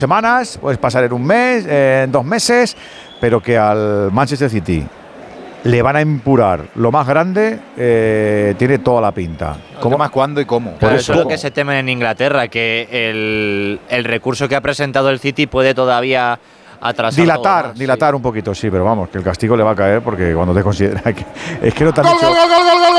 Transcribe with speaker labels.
Speaker 1: semanas, puedes pasar en un mes, en 2 meses, pero que al Manchester City le van a empurar lo más grande, tiene toda la pinta.
Speaker 2: ¿Cómo más cuándo y cómo?
Speaker 3: Claro, eso es lo que se teme en Inglaterra, que el recurso que ha presentado el City puede todavía atrasar.
Speaker 1: Dilatar un poquito, sí, pero vamos, que el castigo le va a caer porque cuando te considera que es que no te han
Speaker 4: ¡Gol,
Speaker 1: hecho…
Speaker 4: gol, gol, gol, gol, gol!